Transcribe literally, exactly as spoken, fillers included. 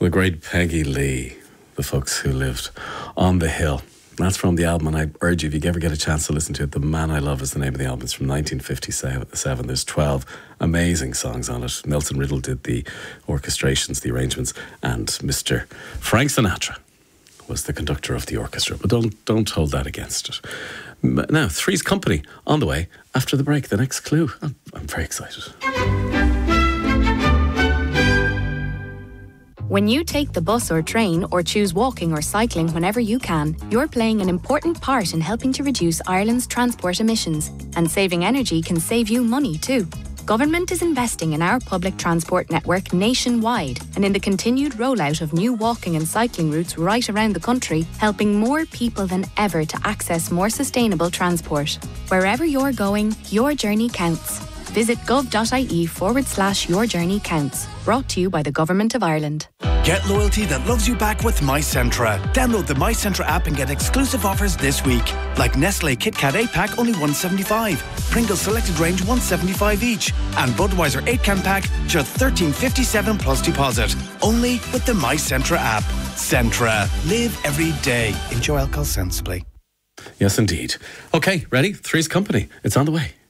The great Peggy Lee, the folks who lived on the hill. That's from the album, and I urge you, if you ever get a chance to listen to it, The Man I Love is the name of the album. It's from nineteen fifty-seven. There's twelve amazing songs on it. Milton Riddle did the orchestrations, the arrangements, and Mister Frank Sinatra was the conductor of the orchestra. But don't don't hold that against it. Now, Three's Company on the way after the break. The next clue. I'm, I'm very excited. When you take the bus or train or choose walking or cycling whenever you can, you're playing an important part in helping to reduce Ireland's transport emissions. And saving energy can save you money too. Government is investing in our public transport network nationwide and in the continued rollout of new walking and cycling routes right around the country, helping more people than ever to access more sustainable transport. Wherever you're going, your journey counts. Visit gov.ie forward slash your journey counts. Brought to you by the Government of Ireland. Get loyalty that loves you back with MyCentra. Download the MyCentra app and get exclusive offers this week. Like Nestle Kit Kat eight pack only one seventy-five, Pringles Selected Range one seventy-five each, and Budweiser eight can pack just thirteen fifty-seven plus deposit. Only with the MyCentra app. Centra. Live every day. Enjoy alcohol sensibly. Yes, indeed. Okay, ready? Three's Company. It's on the way.